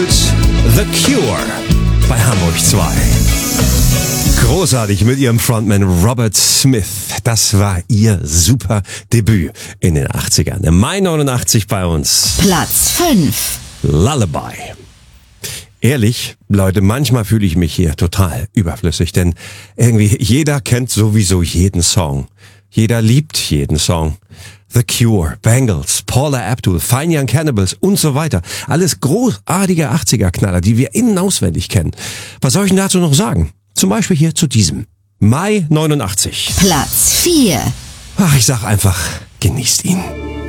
The Cure bei Hamburg 2. Großartig mit ihrem Frontman Robert Smith. Das war ihr super Debüt in den 80ern. Im Mai 89 bei uns. Platz 5. Lullaby. Ehrlich, Leute, manchmal fühle ich mich hier total überflüssig, denn irgendwie jeder kennt sowieso jeden Song. Jeder liebt jeden Song. The Cure, Bangles, Paula Abdul, Fine Young Cannibals und so weiter. Alles großartige 80er-Knaller, die wir innen auswendig kennen. Was soll ich denn dazu noch sagen? Zum Beispiel hier zu diesem. Mai 89. Platz 4. Ach, ich sag einfach, genießt ihn.